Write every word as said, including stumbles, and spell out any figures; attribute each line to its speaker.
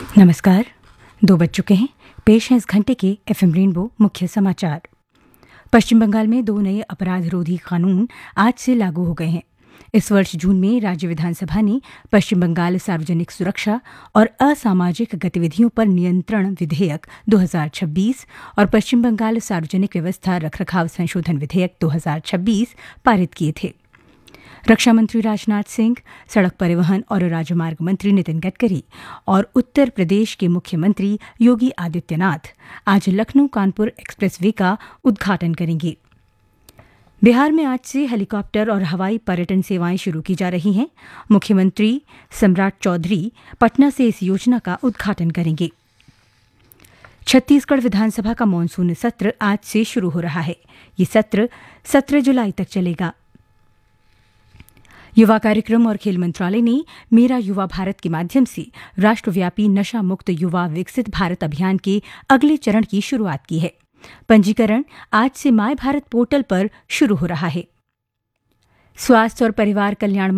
Speaker 1: नमस्कार। दो बज चुके हैं। पेश है इस घंटे के एफएम रेनबो मुख्य समाचार। पश्चिम बंगाल में दो नए अपराध रोधी कानून आज से लागू हो गए हैं। इस वर्ष जून में राज्य विधानसभा ने पश्चिम बंगाल सार्वजनिक सुरक्षा और असामाजिक गतिविधियों पर नियंत्रण विधेयक दो हज़ार छब्बीस और पश्चिम बंगाल सार्वजनिक व्यवस्था रखरखाव संशोधन विधेयक दो हज़ार छब्बीस पारित किए थे। रक्षा मंत्री राजनाथ सिंह, सड़क परिवहन और राजमार्ग मंत्री नितिन गडकरी और उत्तर प्रदेश के मुख्यमंत्री योगी आदित्यनाथ आज लखनऊ कानपुर एक्सप्रेसवे का उद्घाटन करेंगे। बिहार में आज से हेलीकॉप्टर और हवाई पर्यटन सेवाएं शुरू की जा रही हैं। मुख्यमंत्री सम्राट चौधरी पटना से इस योजना का उद्घाटन करेंगे। छत्तीसगढ़ विधानसभा का मानसून सत्र आज से शुरू हो रहा है। ये सत्र सत्रह जुलाई तक चलेगा। युवा कार्यक्रम और खेल मंत्रालय ने मेरा युवा भारत के माध्यम से राष्ट्रव्यापी नशा मुक्त युवा विकसित भारत अभियान के अगले चरण की शुरुआत की है। पंजीकरण आज से माय भारत पोर्टल पर शुरू हो रहा है। स्वास्थ्य और परिवार कल्याण